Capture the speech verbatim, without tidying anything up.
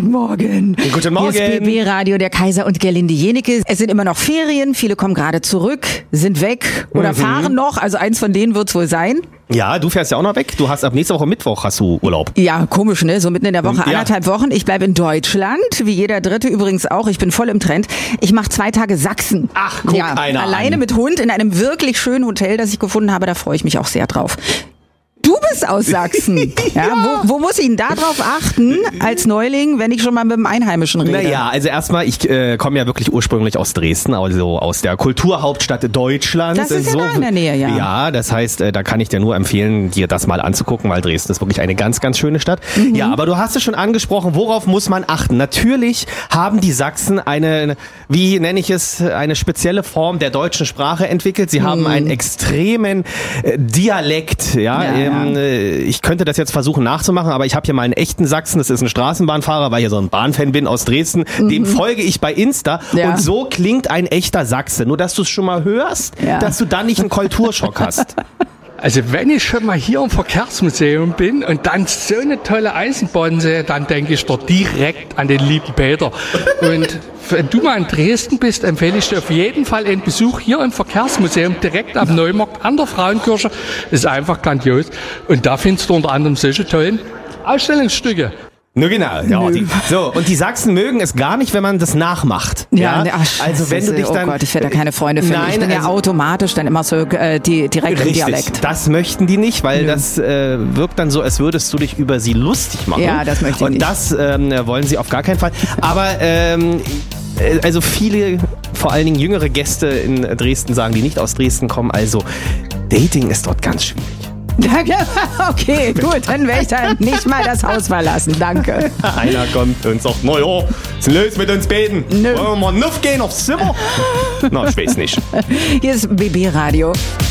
Guten Morgen. Guten Morgen. Hier ist B B Radio, der Kaiser und Gerlinde Jenecke. Es sind immer noch Ferien, viele kommen gerade zurück, sind weg oder mhm. fahren noch. Also eins von denen wird es wohl sein. Ja, du fährst ja auch noch weg. Du hast ab nächste Woche Mittwoch hast du Urlaub. Ja, komisch, ne? So mitten in der Woche, Ja. anderthalb Wochen. Ich bleibe in Deutschland, wie jeder Dritte übrigens auch. Ich bin voll im Trend. Ich mache zwei Tage Sachsen. Ach, guck ja, einer alleine an. mit Hund in einem wirklich schönen Hotel, das ich gefunden habe. Da freue ich mich auch sehr drauf. Du bist aus Sachsen. Ja, Ja. Wo, wo muss ich denn da drauf achten als Neuling, wenn ich schon mal mit dem Einheimischen rede? Naja, also erstmal, ich äh, komme ja wirklich ursprünglich aus Dresden, also aus der Kulturhauptstadt Deutschlands. Das ist ja so, da in der Nähe, ja. Ja, das heißt, äh, da kann ich dir nur empfehlen, dir das mal anzugucken, weil Dresden ist wirklich eine ganz, ganz schöne Stadt. Mhm. Ja, aber du hast es schon angesprochen, worauf muss man achten? Natürlich haben die Sachsen eine, wie nenne ich es, eine spezielle Form der deutschen Sprache entwickelt. Sie mhm. haben einen extremen äh, Dialekt, ja, ja, ähm, ja. Ich könnte das jetzt versuchen nachzumachen, aber ich habe hier mal einen echten Sachsen, das ist ein Straßenbahnfahrer, weil ich ja so ein Bahnfan bin aus Dresden, mhm. dem folge ich bei Insta Ja. und so klingt ein echter Sachse. Nur, dass du es schon mal hörst, Ja. dass du dann nicht einen Kulturschock hast. Also wenn ich schon mal hier im Verkehrsmuseum bin und dann so eine tolle Eisenbahn sehe, dann denke ich doch direkt an den lieben Peter. Und wenn du mal in Dresden bist, empfehle ich dir auf jeden Fall einen Besuch hier im Verkehrsmuseum direkt am Neumarkt an der Frauenkirche. Ist einfach grandios. Und da findest du unter anderem solche tollen Ausstellungsstücke. Nur genau. Ja, die, so, und die Sachsen mögen es gar nicht, wenn man das nachmacht. Ja, Ja, ach, also wenn du dich oh dann, Gott, ich werde da keine Freunde finden. Nein, ich bin ja also- automatisch dann immer so äh, die, direkt im Richtig, Dialekt. das möchten die nicht, weil Nö. das äh, wirkt dann so, als würdest du dich über sie lustig machen. Ja, das möchte ich Und nicht. das ähm, wollen sie auf gar keinen Fall. Aber ähm, äh, also viele, vor allen Dingen jüngere Gäste in Dresden sagen, die nicht aus Dresden kommen, also Dating ist dort ganz schwierig. Danke. Okay, gut, dann werde ich dann nicht mal das Haus verlassen. Danke. Einer kommt und sagt, na ja, was ist denn los mit uns beiden? Nö. Wollen wir mal nuff gehen aufs Zimmer? Na, ich weiß nicht. Hier ist B B Radio.